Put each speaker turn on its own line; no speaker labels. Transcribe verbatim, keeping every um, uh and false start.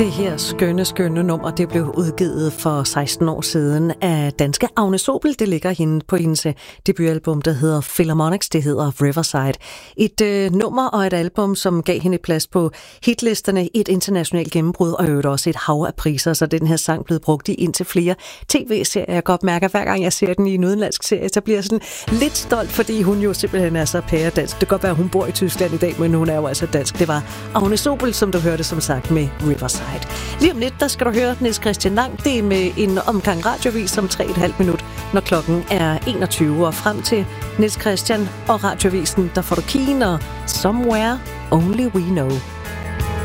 Det her skønne, skønne nummer, det blev udgivet for seksten år siden af danske Agnes Obel. Det ligger hende på hendes debutalbum, der hedder Philharmonics. Det hedder Riverside. Et øh, nummer og et album, som gav hende plads på hitlisterne, et internationalt gennembrud og øvrigt også et hav af priser. Så den her sang blev brugt i indtil flere tv-serier. Jeg kan godt mærke, at hver gang jeg ser den i en udenlandsk serie, så bliver jeg sådan lidt stolt, fordi hun jo simpelthen er så pæredansk. Det kan godt være, at hun bor i Tyskland i dag, men hun er jo altså dansk. Det var Agnes Obel, som du hørte som sagt med Riverside. Lige om lidt, der skal du høre Niels Christian Lang. Det er med en omgang radiovis om tre og et halvt minut, når klokken er enogtyve. Og frem til Niels Christian og radiovisen, der får du Keen og Somewhere Only We Know.